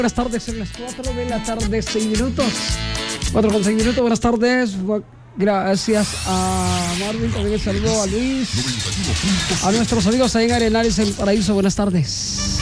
Buenas tardes, son las 4 de la tarde, 6 minutos. 4 con 6 minutos, buenas tardes. Gracias a Marvin, también el saludo a Luis. A nuestros amigos ahí en Arenales, El Paraíso, buenas tardes.